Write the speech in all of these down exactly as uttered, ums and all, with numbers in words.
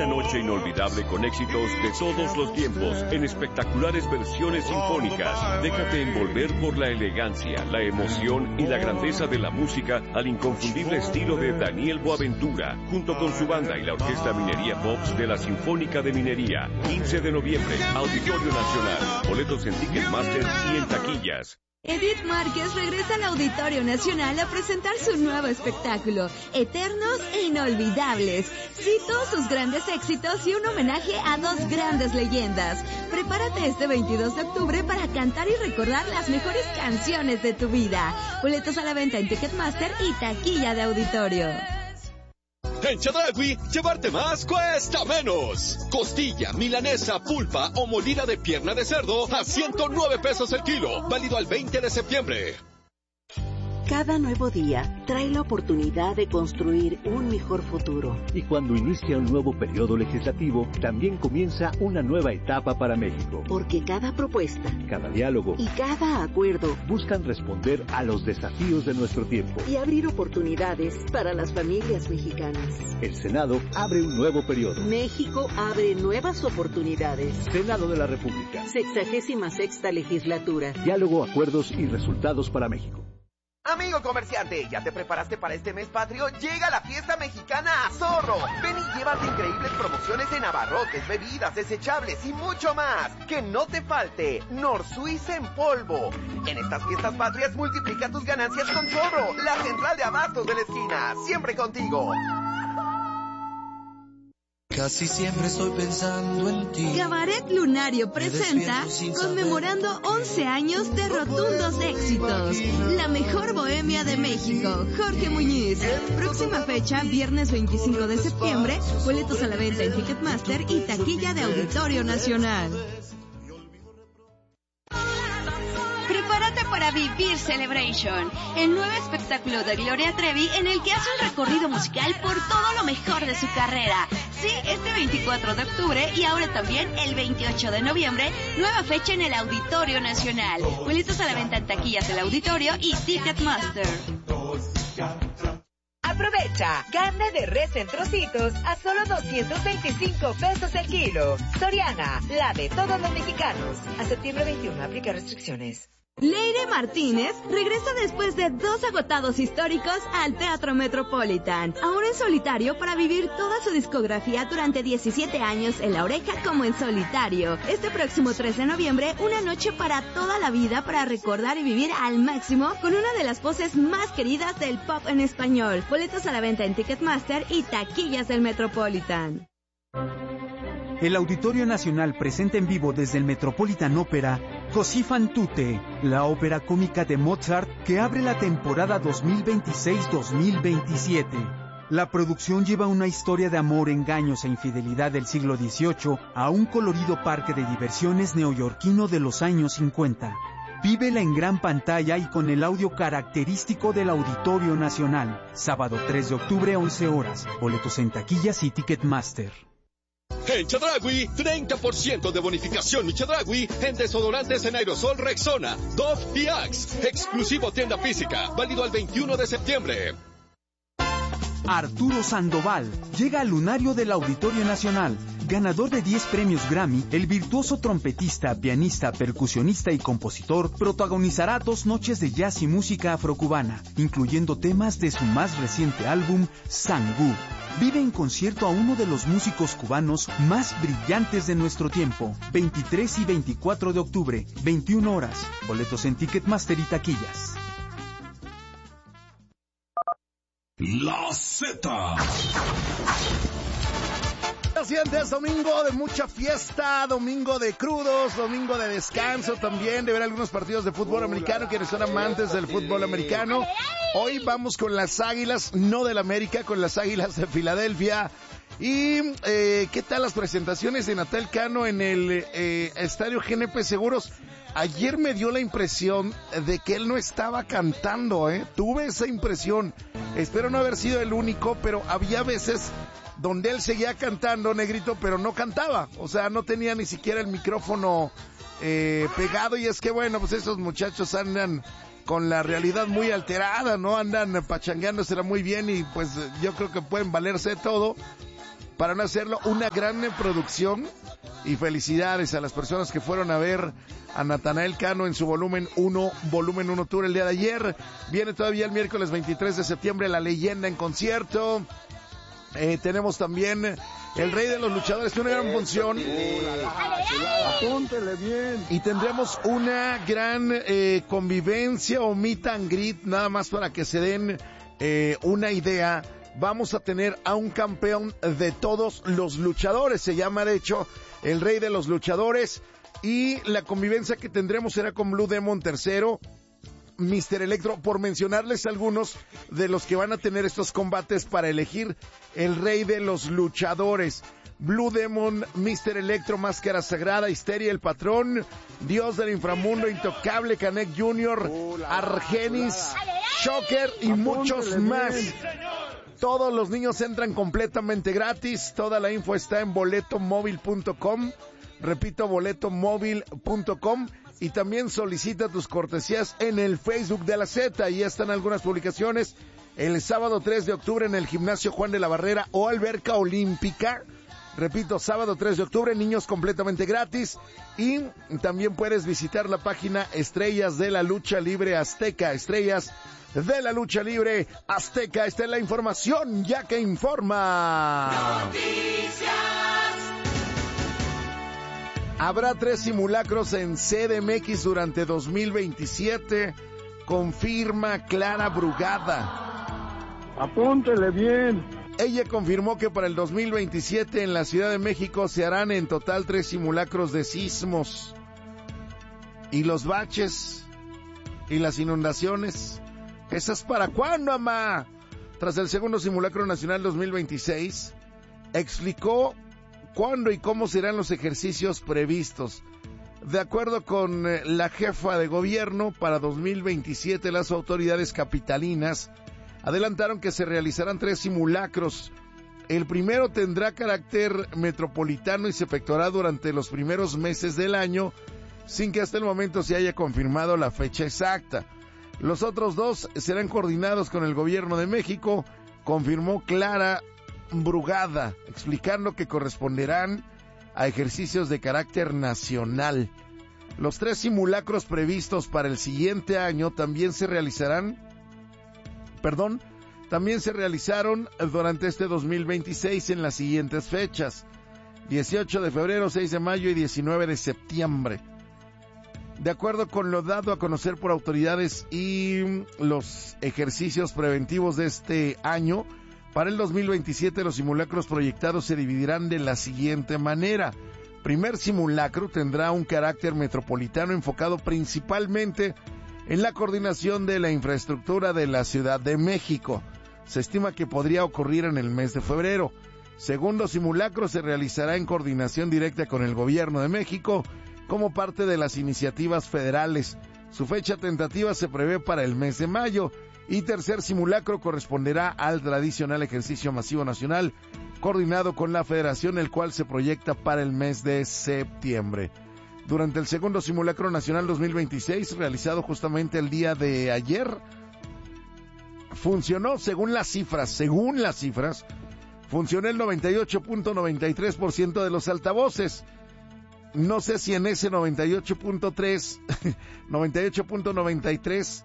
Una noche inolvidable con éxitos de todos los tiempos, en espectaculares versiones sinfónicas. Déjate envolver por la elegancia, la emoción y la grandeza de la música al inconfundible estilo de Daniel Boaventura, junto con su banda y la Orquesta Minería Pops de la Sinfónica de Minería. quince de noviembre, Auditorio Nacional. Boletos en Ticketmaster y en taquillas. Edith Márquez regresa al Auditorio Nacional a presentar su nuevo espectáculo, Eternos e Inolvidables. Cito sus grandes éxitos y un homenaje a dos grandes leyendas. Prepárate este veintidós de octubre para cantar y recordar las mejores canciones de tu vida. Boletos a la venta en Ticketmaster y taquilla de auditorio. En Chedraui, llevarte más cuesta menos. Costilla, milanesa, pulpa o molida de pierna de cerdo a ciento nueve pesos el kilo. Válido al veinte de septiembre. Cada nuevo día trae la oportunidad de construir un mejor futuro. Y cuando inicia un nuevo periodo legislativo, también comienza una nueva etapa para México. Porque cada propuesta, cada diálogo y cada acuerdo buscan responder a los desafíos de nuestro tiempo y abrir oportunidades para las familias mexicanas. El Senado abre un nuevo periodo. México abre nuevas oportunidades. Senado de la República. Sexagésima sexta legislatura. Diálogo, acuerdos y resultados para México. Amigo comerciante, ¿ya te preparaste para este mes patrio? Llega la fiesta mexicana a Zorro. Ven y llévate increíbles promociones en abarrotes, bebidas, desechables y mucho más. Que no te falte Nor Suiza en polvo. En estas fiestas patrias multiplica tus ganancias con Zorro, la central de abastos de la esquina. Siempre contigo. Casi siempre estoy pensando en ti. Cabaret Lunario presenta conmemorando once años de rotundos éxitos. La mejor bohemia de México, Jorge Muñiz. Próxima fecha, viernes veinticinco de septiembre. Boletos a la venta en Ticketmaster y taquilla de Auditorio Nacional. Prepárate para vivir Celebration, el nuevo espectáculo de Gloria Trevi en el que hace un recorrido musical por todo lo mejor de su carrera. Sí, este veinticuatro de octubre y ahora también el veintiocho de noviembre, nueva fecha en el Auditorio Nacional. Boletos a la venta en taquillas del Auditorio y Ticketmaster. Aprovecha, carne de res en trocitos a solo doscientos veinticinco pesos el kilo. Soriana, la de todos los mexicanos. A septiembre veintiuno, aplica restricciones. Leire Martínez regresa después de dos agotados históricos al Teatro Metropolitan, ahora en solitario para vivir toda su discografía durante diecisiete años en La Oreja como en solitario. Este próximo tres de noviembre, una noche para toda la vida para recordar y vivir al máximo con una de las voces más queridas del pop en español. Boletos a la venta en Ticketmaster y taquillas del Metropolitan. El Auditorio Nacional presenta en vivo desde el Metropolitan Opera Così fan tutte, la ópera cómica de Mozart que abre la temporada dos mil veintiséis dos mil veintisiete. La producción lleva una historia de amor, engaños e infidelidad del siglo dieciocho a un colorido parque de diversiones neoyorquino de los años cincuenta. Vívela en gran pantalla y con el audio característico del Auditorio Nacional. Sábado tres de octubre, once horas. Boletos en taquillas y Ticketmaster. En Chedraui, treinta por ciento de bonificación en Chedraui en desodorantes en aerosol Rexona, Dove y Axe. Exclusivo tienda física, válido al veintiuno de septiembre. Arturo Sandoval llega al lunario del Auditorio Nacional. Ganador de diez premios Grammy, el virtuoso trompetista, pianista, percusionista y compositor protagonizará dos noches de jazz y música afrocubana, incluyendo temas de su más reciente álbum, Sangú. Vive en concierto a uno de los músicos cubanos más brillantes de nuestro tiempo. veintitrés y veinticuatro de octubre, veintiuna horas. Boletos en Ticketmaster y taquillas. La Z. Sientes domingo de mucha fiesta, domingo de crudos, domingo de descanso también, de ver algunos partidos de fútbol americano, quienes son amantes del fútbol americano. Hoy vamos con las Águilas, no del América, con las Águilas de Filadelfia. Y, eh, ¿qué tal las presentaciones de Natal Cano en el eh, Estadio G N P Seguros? Ayer me dio la impresión de que él no estaba cantando, ¿eh? Tuve esa impresión. Espero no haber sido el único, pero había veces donde él seguía cantando, Negrito, pero no cantaba. O sea, no tenía ni siquiera el micrófono eh, pegado. Y es que, bueno, pues estos muchachos andan con la realidad muy alterada, ¿no? Andan pachangueándosela muy bien y pues yo creo que pueden valerse de todo. para no hacerlo una gran producción. Y felicidades a las personas que fueron a ver a Natanael Cano en su volumen uno, volumen uno tour el día de ayer. Viene todavía el miércoles veintitrés de septiembre La Leyenda en concierto. Eh, tenemos también El Rey de los Luchadores, una gran función. Apúntele bien. Y tendremos una gran eh, convivencia o meet and greet, nada más para que se den eh, una idea. Vamos a tener a un campeón de todos los luchadores, se llama de hecho El Rey de los Luchadores, y la convivencia que tendremos será con Blue Demon tercero, mister Electro, por mencionarles algunos de los que van a tener estos combates para elegir el Rey de los Luchadores. Blue Demon, mister Electro, Máscara Sagrada, Histeria, El Patrón, Dios del Inframundo, Intocable, Canek junior, Argenis, Shocker y muchos más. Todos los niños entran completamente gratis. Toda la info está en boleto móvil punto com. Repito, boleto móvil punto com. Y también solicita tus cortesías en el Facebook de la Z. Ahí están algunas publicaciones. El sábado tres de octubre en el Gimnasio Juan de la Barrera o Alberca Olímpica. Repito, sábado tres de octubre, niños completamente gratis. Y también puedes visitar la página Estrellas de la Lucha Libre Azteca. Estrellas de la Lucha Libre Azteca. Esta es la información, ya que informa. Noticias. Habrá tres simulacros en C D M X durante dos mil veintisiete, confirma Clara Brugada. Apúntele bien. Ella confirmó que para el dos mil veintisiete en la Ciudad de México se harán en total tres simulacros de sismos. ¿Y los baches? ¿Y las inundaciones? ¿Esas para cuándo, mamá? Tras el segundo simulacro nacional dos mil veintiséis, explicó cuándo y cómo serán los ejercicios previstos. De acuerdo con la jefa de gobierno, para dos mil veintisiete las autoridades capitalinas adelantaron que se realizarán tres simulacros. El primero tendrá carácter metropolitano y se efectuará durante los primeros meses del año, sin que hasta el momento se haya confirmado la fecha exacta. Los otros dos serán coordinados con el gobierno de México, confirmó Clara Brugada, explicando que corresponderán a ejercicios de carácter nacional. Los tres simulacros previstos para el siguiente año también se realizarán, perdón, también se realizaron durante este dos mil veintiséis en las siguientes fechas: dieciocho de febrero, seis de mayo y diecinueve de septiembre. De acuerdo con lo dado a conocer por autoridades y los ejercicios preventivos de este año, para el dos mil veintisiete los simulacros proyectados se dividirán de la siguiente manera. Primer simulacro tendrá un carácter metropolitano enfocado principalmente en la coordinación de la infraestructura de la Ciudad de México. Se estima que podría ocurrir en el mes de febrero. Segundo simulacro se realizará en coordinación directa con el Gobierno de México como parte de las iniciativas federales. Su fecha tentativa se prevé para el mes de mayo. Y tercer simulacro corresponderá al tradicional ejercicio masivo nacional coordinado con la Federación, el cual se proyecta para el mes de septiembre. Durante el segundo simulacro nacional dos mil veintiséis, realizado justamente el día de ayer, funcionó según las cifras, según las cifras, funcionó el noventa y ocho punto noventa y tres por ciento de los altavoces. No sé si en ese noventa y ocho punto tres, noventa y ocho punto noventa y tres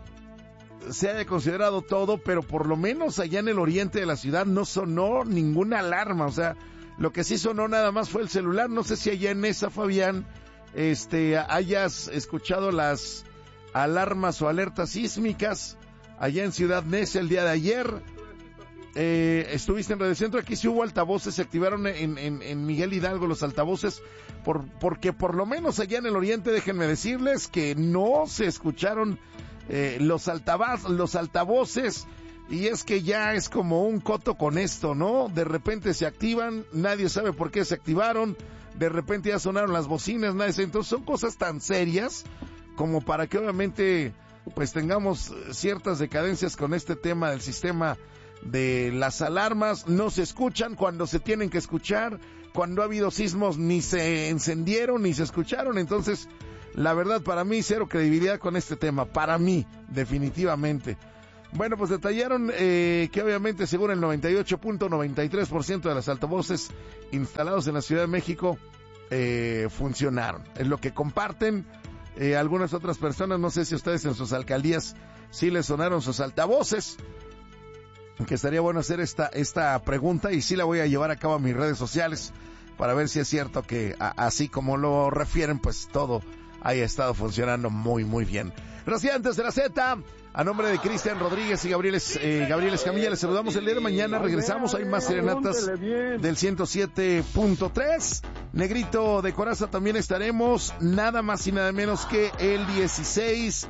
se haya considerado todo, pero por lo menos allá en el oriente de la ciudad no sonó ninguna alarma. O sea, lo que sí sonó nada más fue el celular. No sé si allá en esa, Fabián, este, hayas escuchado las alarmas o alertas sísmicas allá en Ciudad Neza el día de ayer. Eh, estuviste en Radio Centro, aquí sí hubo altavoces, se activaron en, en, en Miguel Hidalgo los altavoces, por, porque por lo menos allá en el oriente, déjenme decirles que no se escucharon Eh, los, altavoz, los altavoces, y es que ya es como un coto con esto, ¿no? De repente se activan, nadie sabe por qué se activaron, de repente ya sonaron las bocinas, nadie sabe. Entonces son cosas tan serias como para que obviamente pues tengamos ciertas decadencias con este tema del sistema de las alarmas. No se escuchan cuando se tienen que escuchar, cuando ha habido sismos ni se encendieron ni se escucharon. Entonces la verdad, para mí, cero credibilidad con este tema. Para mí, definitivamente. Bueno, pues detallaron eh, que obviamente según el noventa y ocho punto noventa y tres por ciento de las altavoces instalados en la Ciudad de México eh, funcionaron. Es lo que comparten eh, algunas otras personas. No sé si ustedes en sus alcaldías sí les sonaron sus altavoces. Que estaría bueno hacer esta, esta pregunta y sí la voy a llevar a cabo a mis redes sociales para ver si es cierto que a, así como lo refieren, pues todo haya estado funcionando muy, muy bien. Residentes de la Z, a nombre de Cristian Rodríguez y Gabriel, eh, Gabriel Escamilla, les saludamos el día de mañana. Regresamos, hay más serenatas del ciento siete punto tres. Negrito de Coraza también estaremos, nada más y nada menos que el dieciséis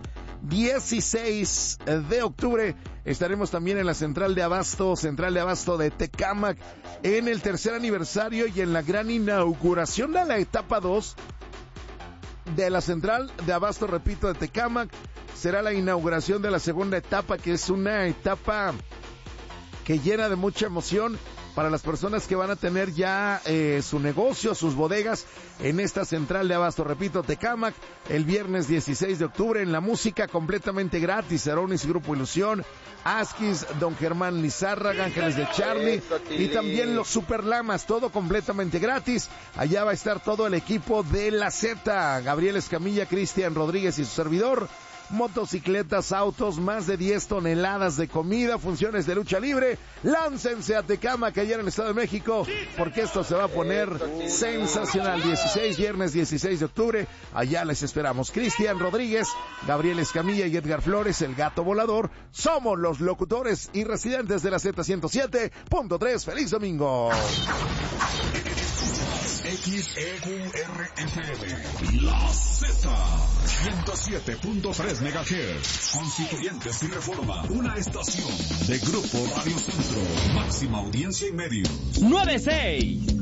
de octubre. Estaremos también en la Central de Abasto, Central de Abasto de Tecámac, en el tercer aniversario y en la gran inauguración de la etapa dos de la Central de Abasto, repito, de Tecámac. Será la inauguración de la segunda etapa, que es una etapa que llena de mucha emoción para las personas que van a tener ya eh, su negocio, sus bodegas en esta Central de Abasto. Repito, Tecámac, el viernes dieciséis de octubre, en la música completamente gratis, Aronis Grupo Ilusión, Askis, Don Germán Lizárraga, Ángeles de Charlie y también los Super Lamas, todo completamente gratis. Allá va a estar todo el equipo de la Z, Gabriel Escamilla, Cristian Rodríguez y su servidor. Motocicletas, autos, más de diez toneladas de comida, funciones de lucha libre. Láncense a Tecámac, allá en el Estado de México, porque esto se va a poner sensacional. dieciséis, viernes dieciséis de octubre, allá les esperamos. Cristian Rodríguez, Gabriel Escamilla y Edgar Flores, el Gato Volador, somos los locutores y residentes de la Z ciento siete punto tres. ¡Feliz domingo! X E Q R F M, La Z, ciento siete punto tres megahertz. Constituyentes y Reforma, una estación de Grupo Radio Centro, máxima audiencia y medios. nueve seis